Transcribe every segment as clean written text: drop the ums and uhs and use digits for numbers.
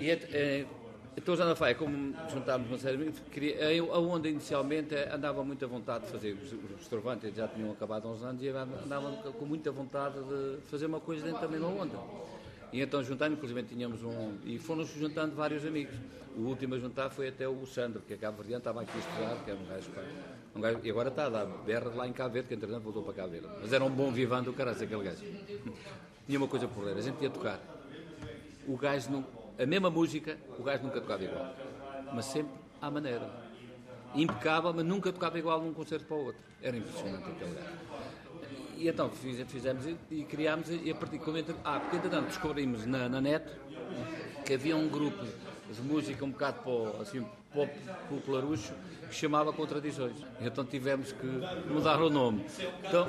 Então, já na Faia, como juntámos uma série de amigos, onde inicialmente andava muito à vontade de fazer, os restaurantes já tinham acabado há uns anos e andava com muita vontade de fazer uma coisa dentro da mesma onda. E então juntámos, inclusive tínhamos e foram-se juntando vários amigos. O último a juntar foi até o Sandro, que é Cabo Verdeano, estava aqui a estudar, que era um gajo, e agora está a dar berra lá em Cabo Verde, que entretanto voltou para Cabo Verde. Mas era um bom vivando do caralho, aquele gajo. Tinha uma coisa por ler, a gente ia tocar. O gajo, a mesma música, o gajo nunca tocava igual. Mas sempre à maneira. Impecável, mas nunca tocava igual num concerto para o outro. Era impressionante aquele gajo. E então fizemos e criámos, e a partir porque entretanto descobrimos na net que havia um grupo de música um bocado assim, pop popularucho que se chamava Contradições. E então tivemos que mudar o nome. Então,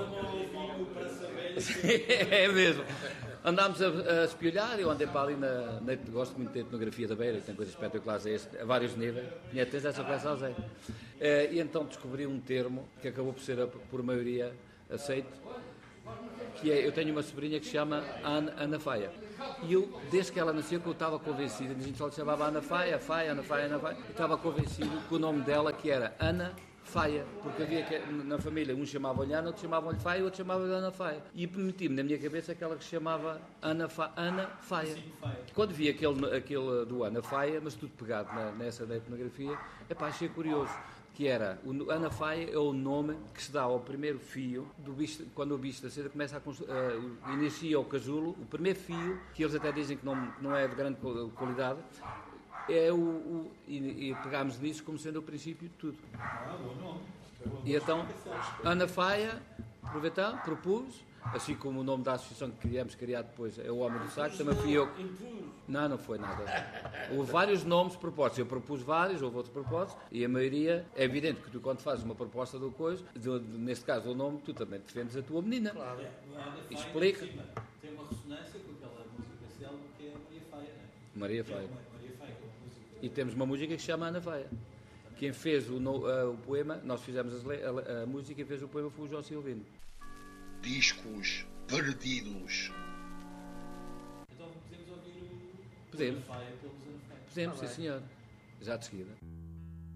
é mesmo. Andámos a espiolhar, eu andei para ali gosto muito da etnografia da Beira, que tem coisas espetaculares a vários níveis, e tens essa peça ao Zé. E então descobri um termo que acabou por ser, por maioria, aceito, que é, eu tenho uma sobrinha que se chama Ana Faia. E eu, desde que ela nasceu, que eu estava convencido, a gente só lhe chamava Ana Faia, Ana Faia, eu estava convencido que o nome dela que era Ana Faia, porque havia que, na família, um chamava-lhe Ana, outro chamava-lhe Faia, outro chamava-lhe Ana Faia. E meti-me na minha cabeça aquela que se chamava Ana Faia. Quando vi aquele do Ana Faia, mas tudo pegado nessa da etnografia, achei curioso. Que era, Ana Faia é o nome que se dá ao primeiro fio do bicho, quando o bicho da seda começa inicia o casulo, o primeiro fio, que eles até dizem que não é de grande qualidade, e pegámos nisso como sendo o princípio de tudo. E então, Ana Faia, aproveitamos, propus, assim como o nome da associação que queríamos criar depois é o Homem do Saco, também fui eu. Não foi nada. Houve vários nomes propostos, eu propus vários, houve outros propostos, e a maioria, é evidente que tu quando fazes uma proposta do coisa, neste caso o nome, tu também defendes a tua menina. Claro. E explica. Tem uma ressonância com aquela música célebre que é Maria Faia, não é? Maria Faia. Maria Faia, que é uma música. E temos uma música que se chama Ana Faia. Quem fez o poema, nós fizemos a música e fez o poema foi o João Silvino. Discos perdidos. Então podemos ouvir o Podemos. Ana Faia pelos Ana Faia. Podemos, sim senhor. Já de seguida.